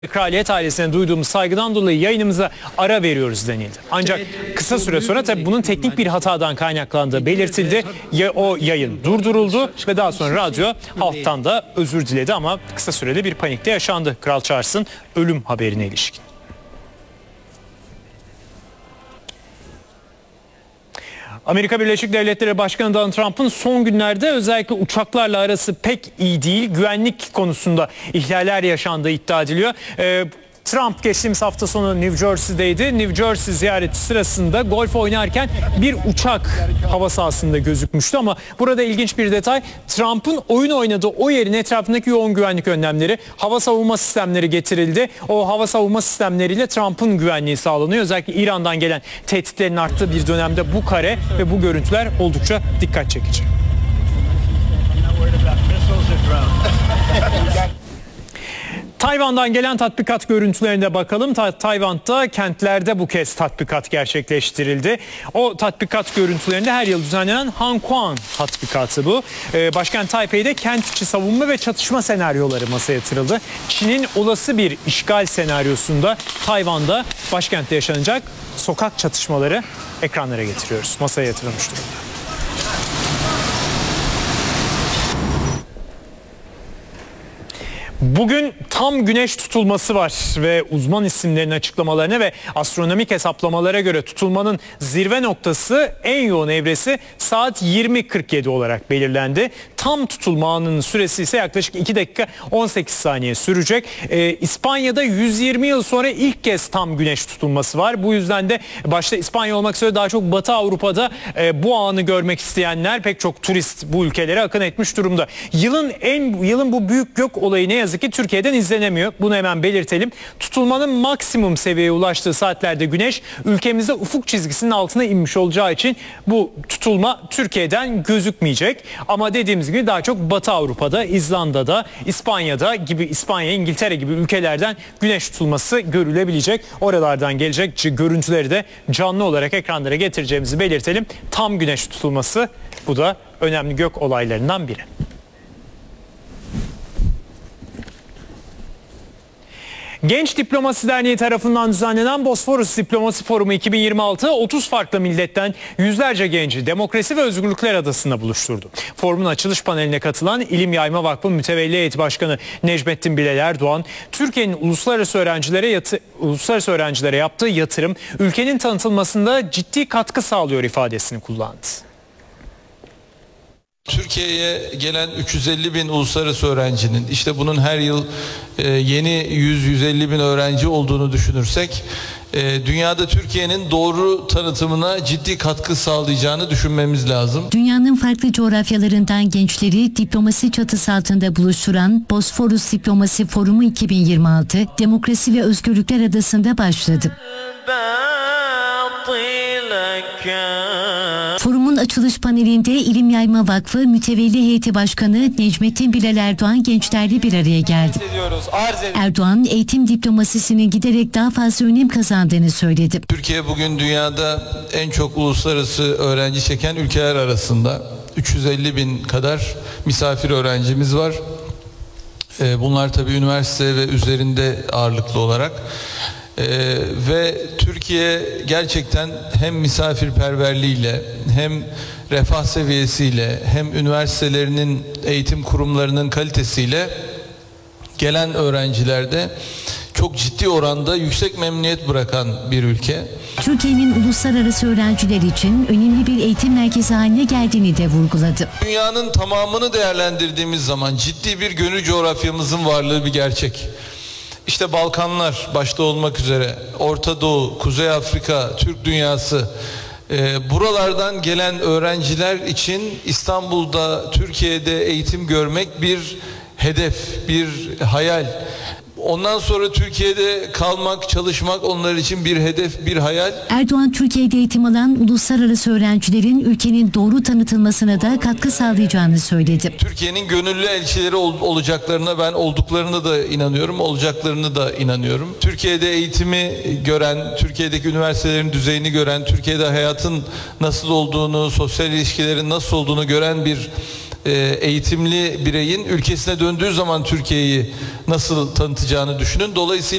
Kraliyet ailesine duyduğumuz saygıdan dolayı yayınımıza ara veriyoruz denildi. Ancak kısa süre sonra tabii bunun teknik bir hatadan kaynaklandığı belirtildi. O yayın durduruldu ve daha sonra radyo halktan da özür diledi ama kısa sürede bir panikte yaşandı Kral Charles'ın ölüm haberine ilişkin. Amerika Birleşik Devletleri Başkanı Donald Trump'ın son günlerde özellikle uçaklarla arası pek iyi değil. Güvenlik konusunda ihlaller yaşandığı iddia ediliyor. Trump geçtiğimiz hafta sonu New Jersey'deydi. New Jersey ziyareti sırasında golf oynarken bir uçak hava sahasında gözükmüştü ama burada ilginç bir detay, Trump'ın oyun oynadığı o yerin etrafındaki yoğun güvenlik önlemleri, hava savunma sistemleri getirildi. O hava savunma sistemleriyle Trump'ın güvenliği sağlanıyor. Özellikle İran'dan gelen tehditlerin arttığı bir dönemde bu kare ve bu görüntüler oldukça dikkat çekici. Tayvan'dan gelen tatbikat görüntülerine bakalım. Tayvan'da kentlerde bu kez tatbikat gerçekleştirildi. O tatbikat görüntülerinde her yıl düzenlenen Hankuan tatbikatı bu. Başkent Taipei'de kent içi savunma ve çatışma senaryoları masaya yatırıldı. Çin'in olası bir işgal senaryosunda Tayvan'da başkentte yaşanacak sokak çatışmaları ekranlara getiriyoruz. Masaya yatırılmış durumda. Bugün tam güneş tutulması var ve uzman isimlerin açıklamalarına ve astronomik hesaplamalara göre tutulmanın zirve noktası, en yoğun evresi saat 20.47 olarak belirlendi. Tam tutulma anının süresi ise yaklaşık 2 dakika 18 saniye sürecek. İspanya'da 120 yıl sonra ilk kez tam güneş tutulması var. Bu yüzden de başta İspanya olmak üzere daha çok Batı Avrupa'da bu anı görmek isteyenler, pek çok turist bu ülkelere akın etmiş durumda. Yılın bu büyük gök olayı ne yazık ki Türkiye'den izlenemiyor. Bunu hemen belirtelim. Tutulmanın maksimum seviyeye ulaştığı saatlerde güneş ülkemizde ufuk çizgisinin altına inmiş olacağı için bu tutulma Türkiye'den gözükmeyecek. Ama dediğimiz gibi daha çok Batı Avrupa'da, İzlanda'da, İspanya'da gibi, İspanya, İngiltere gibi ülkelerden güneş tutulması görülebilecek. Oralardan gelecek görüntüleri de canlı olarak ekranlara getireceğimizi belirtelim. Tam güneş tutulması, bu da önemli gök olaylarından biri. Genç Diplomasi Derneği tarafından düzenlenen Bosforus Diplomasi Forumu 2026 30 farklı milletten yüzlerce genci Demokrasi ve Özgürlükler Adası'nda buluşturdu. Forumun açılış paneline katılan İlim Yayma Vakfı Mütevelli Heyeti Başkanı Necmettin Bilal Erdoğan, Türkiye'nin uluslararası öğrencilere yaptığı yatırım ülkenin tanıtılmasında ciddi katkı sağlıyor ifadesini kullandı. Türkiye'ye gelen 350 bin uluslararası öğrencinin, işte bunun her yıl yeni 100-150 bin öğrenci olduğunu düşünürsek, dünyada Türkiye'nin doğru tanıtımına ciddi katkı sağlayacağını düşünmemiz lazım. Dünyanın farklı coğrafyalarından gençleri diplomasi çatısı altında buluşturan Bosforus Diplomasi Forumu 2026, Demokrasi ve Özgürlükler Adası'nda başladı. Forumun açılış panelinde İlim Yayma Vakfı Mütevelli Heyeti Başkanı Necmettin Bilal Erdoğan gençlerle bir araya geldi. Erdoğan, eğitim diplomasisinin giderek daha fazla önem kazandığını söyledi. Türkiye bugün dünyada en çok uluslararası öğrenci çeken ülkeler arasında. 350 bin kadar misafir öğrencimiz var. Bunlar tabii üniversite ve üzerinde ağırlıklı olarak. Ve Türkiye gerçekten hem misafirperverliğiyle, hem refah seviyesiyle, hem üniversitelerinin, eğitim kurumlarının kalitesiyle gelen öğrencilerde çok ciddi oranda yüksek memnuniyet bırakan bir ülke. Türkiye'nin uluslararası öğrenciler için önemli bir eğitim merkezi haline geldiğini de vurguladı. Dünyanın tamamını değerlendirdiğimiz zaman ciddi bir gönül coğrafyamızın varlığı bir gerçek. İşte Balkanlar başta olmak üzere, Orta Doğu, Kuzey Afrika, Türk dünyası, buralardan gelen öğrenciler için İstanbul'da, Türkiye'de eğitim görmek bir hedef, bir hayal. Ondan sonra Türkiye'de kalmak, çalışmak onlar için bir hedef, bir hayal. Erdoğan, Türkiye'de eğitim alan uluslararası öğrencilerin ülkenin doğru tanıtılmasına da katkı sağlayacağını söyledi. Türkiye'nin gönüllü elçileri olacaklarına, ben olduklarına da inanıyorum, olacaklarını da inanıyorum. Türkiye'de eğitimi gören, Türkiye'deki üniversitelerin düzeyini gören, Türkiye'de hayatın nasıl olduğunu, sosyal ilişkilerin nasıl olduğunu gören bir eğitimli bireyin ülkesine döndüğü zaman Türkiye'yi nasıl tanıtacağını düşünün. Dolayısıyla